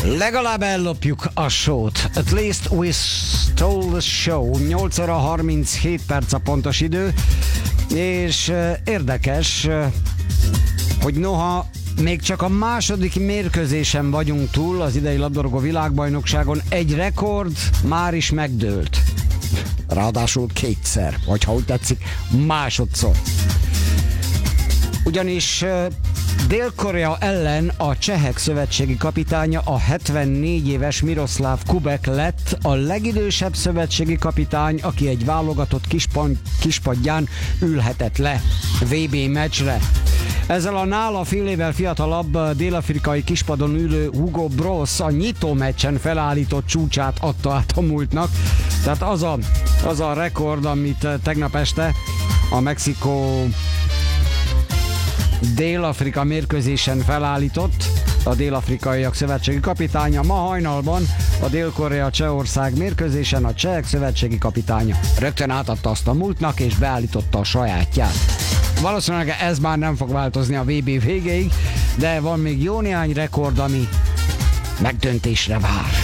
Legalább ellopjuk a show-t. At least we stole the show. 8 óra 37 perc a pontos idő, és érdekes, hogy noha még csak a második mérkőzésen vagyunk túl az idei labdarúgó világbajnokságon, egy rekord már is megdőlt. Ráadásul kétszer, vagy ha úgy tetszik, másodszor. Ugyanis Dél-Korea ellen a csehek szövetségi kapitánya, a 74 éves Miroslav Kubek lett a legidősebb szövetségi kapitány, aki egy válogatott kispadján ülhetett le VB meccsre. Ezzel a nála fél évvel fiatalabb dél-afrikai kispadon ülő Hugo Bross a nyitó meccsen felállított csúcsát adta át a múltnak. Tehát az a rekord, amit tegnap este a Mexikó Dél-Afrika mérkőzésen felállított a dél-afrikaiak szövetségi kapitánya, ma hajnalban a Dél-Korea Csehország mérkőzésen a csehek szövetségi kapitánya rögtön átadta azt a múltnak és beállította a sajátját. Valószínűleg ez már nem fog változni a VB végéig, de van még jó néhány rekord, ami megdöntésre vár.